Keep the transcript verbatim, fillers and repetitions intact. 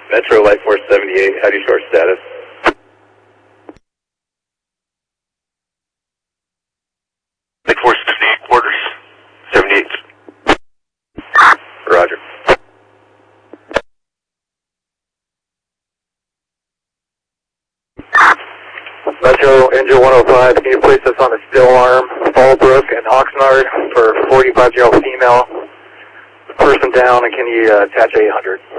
Metro Light Force seventy-eight, how do you short status? Light Force seventy-eight quarters. seventy-eight. Roger. Metro Engine one oh five, can you place us on a still arm, Fallbrook and Oxnard for forty-five year old female? Person down, and can you uh, attach eight hundred?